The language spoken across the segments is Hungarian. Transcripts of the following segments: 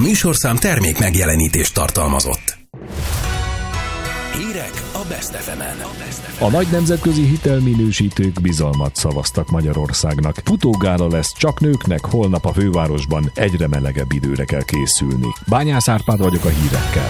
műsorszám termék megjelenítést tartalmazott. Hírek a Best FM-en. A nagy nemzetközi hitelminősítők bizalmat szavaztak Magyarországnak. Futógála lesz csak nőknek, holnap a fővárosban egyre melegebb időre kell készülni. Bányász Árpád vagyok a hírekkel.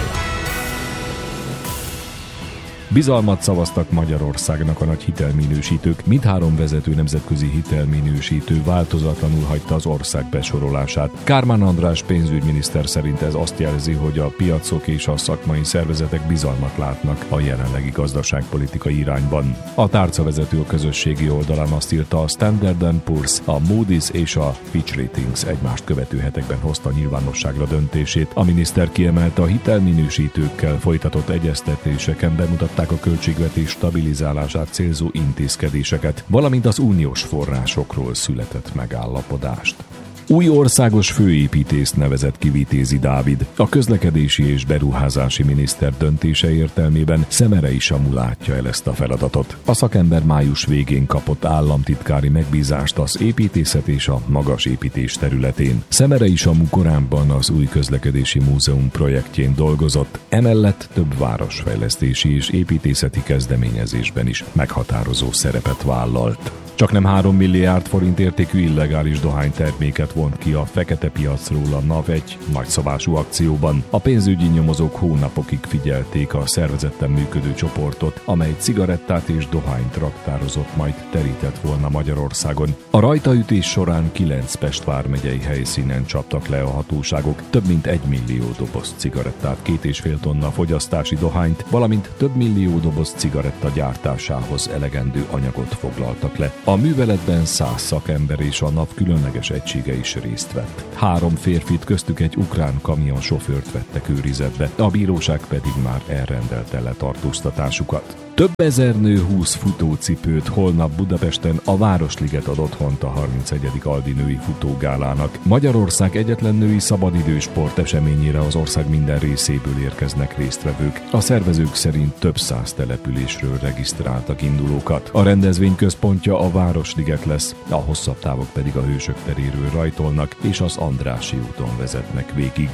Bizalmat szavaztak Magyarországnak a nagy hitelminősítők. Mindhárom vezető nemzetközi hitelminősítő változatlanul hagyta az ország besorolását. Kármán András pénzügyminiszter szerint ez azt jelzi, hogy a piacok és a szakmai szervezetek bizalmat látnak a jelenlegi gazdaságpolitikai irányban. A tárcavezető a közösségi oldalán azt írta, a Standard & Poor's, a Moody's és a Fitch Ratings egymást követő hetekben hozta nyilvánosságra döntését. A miniszter kiemelte, a hitelminősítőkkel folytatott egyeztetéseken bemutatták a költségvetés stabilizálását célzó intézkedéseket, valamint az uniós forrásokról született megállapodást. Új országos főépítészt nevezett ki Vitézi Dávid. A közlekedési és beruházási miniszter döntése értelmében Szemerei Samu látja el ezt a feladatot. A szakember május végén kapott államtitkári megbízást az építészet és a magas építés területén. Szemerei Samu korábban az új közlekedési múzeum projektjén dolgozott, emellett több városfejlesztési és építészeti kezdeményezésben is meghatározó szerepet vállalt. Csaknem 3 milliárd forint értékű illegális dohányterméket vont ki a fekete piacról a NAV egy nagyszabású akcióban. A pénzügyi nyomozók hónapokig figyelték a szervezetten működő csoportot, amely cigarettát és dohányt raktározott, majd terített volna Magyarországon. A rajtaütés során 9 Pest vármegyei helyszínen csaptak le a hatóságok több mint 1 millió doboz cigarettát, 2,5 tonna fogyasztási dohányt, valamint több millió doboz cigaretta gyártásához elegendő anyagot foglaltak le. A műveletben 100 szakember és a NAV különleges egysége is részt vett. 3 férfit, köztük egy ukrán kamionsofőrt vettek őrizetbe, a bíróság pedig már elrendelte letartóztatásukat. Több ezer nő 20 futócipőt holnap Budapesten a Városliget ad otthont a 31. Aldi női futógálának. Magyarország egyetlen női szabadidős sporteseményére az ország minden részéből érkeznek résztvevők. A szervezők szerint több 100 településről regisztráltak indulókat. A rendezvény központja a Városliget lesz, a hosszabb távok pedig a Hősök teréről rajtolnak és az Andrássy úton vezetnek végig.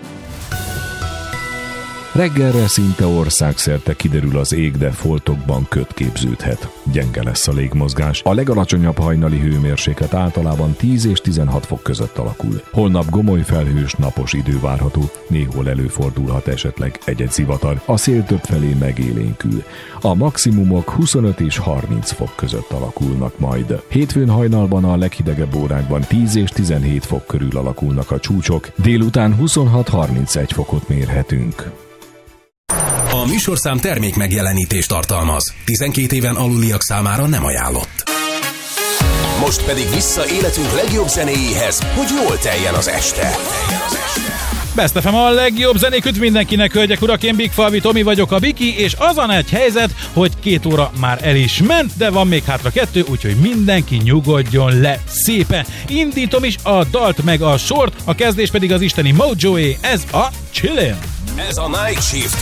Reggelre szinte országszerte kiderül az ég, de foltokban köd képződhet. Gyenge lesz a légmozgás. A legalacsonyabb hajnali hőmérséklet általában 10 és 16 fok között alakul. Holnap gomoly felhős, napos idő várható, néhol előfordulhat esetleg egy-egy zivatar. A szél többfelé megélénkül. A maximumok 25 és 30 fok között alakulnak majd. Hétfőn hajnalban a leghidegebb órákban 10 és 17 fok körül alakulnak a csúcsok. Délután 26-31 fokot mérhetünk. A műsorszám termék megjelenítést tartalmaz. 12 éven aluliak számára nem ajánlott. Most pedig vissza életünk legjobb zenéjéhez, hogy jól teljen az este. Best FM a legjobb zenék üdv mindenkinek, hölgyek, urak, én Big Falvi Tomi vagyok, a Biki, és az a nagy helyzet, hogy 2 óra már el is ment, de van még hátra 2, úgyhogy mindenki nyugodjon le szépen. Indítom is a dalt meg a sort, a kezdés pedig az isteni Mojoé, ez a Chillin'. Ez a Night Shift